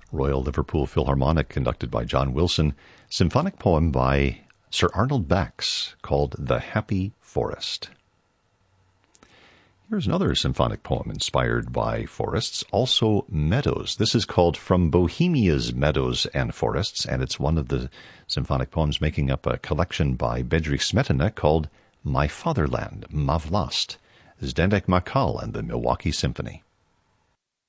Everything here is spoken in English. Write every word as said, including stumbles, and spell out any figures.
Royal Liverpool Philharmonic, conducted by John Wilson, symphonic poem by Sir Arnold Bax called The Happy Forest. Here's another symphonic poem inspired by forests, also meadows. This is called From Bohemia's Meadows and Forests, and it's one of the symphonic poems making up a collection by Bedřich Smetana called My Fatherland, Ma Vlast. Zdeněk Makal and the Milwaukee Symphony.